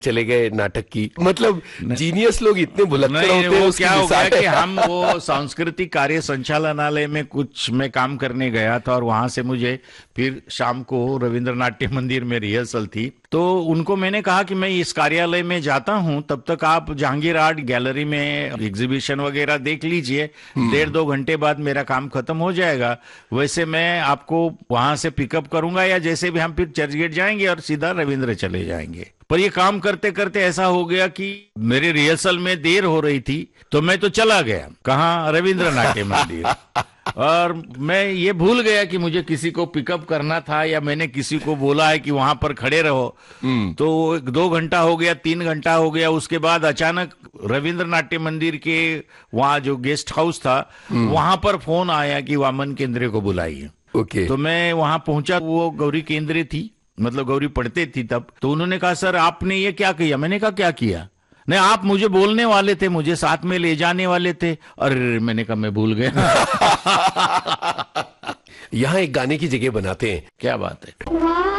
चले गए नाटक की, मतलब जीनियस लोग इतने भुलक्कड़ होते हैं। वो क्या हो गया कि हम वो सांस्कृतिक कार्य संचालनालय में कुछ मैं काम करने गया था और वहां से मुझे फिर शाम को रविंद्र नाट्य मंदिर में रिहर्सल थी, तो उनको मैंने कहा कि मैं इस कार्यालय में जाता हूं, तब तक आप जहांगीर आर्ट गैलरी में एग्जीबिशन वगैरह देख लीजिए, 1.5-2 घंटे बाद मेरा काम खत्म हो जाएगा, वैसे मैं आपको वहां से पिकअप करूंगा या जैसे भी हम फिर चर्चगेट जाएंगे और सीधा रविंद्र चले जाएंगे। पर ये काम करते करते ऐसा हो गया कि मेरे रिहर्सल में देर हो रही थी, तो मैं तो चला गया कहाँ, रविंद्र नाट्य मंदिर, और मैं ये भूल गया कि मुझे किसी को पिकअप करना था या मैंने किसी को बोला है कि वहां पर खड़े रहो। तो 2 घंटा हो गया, 3 घंटा हो गया, उसके बाद अचानक रविंद्र नाट्य मंदिर के वहां जो गेस्ट हाउस था वहां पर फोन आया कि वामन केंद्रे को बुलाइए। ओके। तो मैं वहां पहुंचा, वो गौरी केंद्रे थी, मतलब गौरी पढ़ते थी तब। तो उन्होंने कहा सर आपने ये क्या किया? मैंने कहा क्या किया? नहीं, आप मुझे बोलने वाले थे, मुझे साथ में ले जाने वाले थे। अरे मैंने कहा मैं भूल गया। यहाँ एक गाने की जगह बनाते हैं। क्या बात है।